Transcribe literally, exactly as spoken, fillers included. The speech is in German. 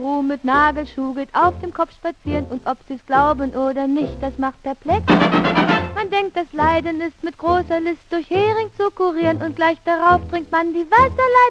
Ruh mit Nagelschuh geht auf dem Kopf spazieren, und ob sie's glauben oder nicht, das macht perplex. Man denkt, das Leiden ist mit großer List durch Hering zu kurieren, und gleich darauf trinkt man die Wasserleitungsweg.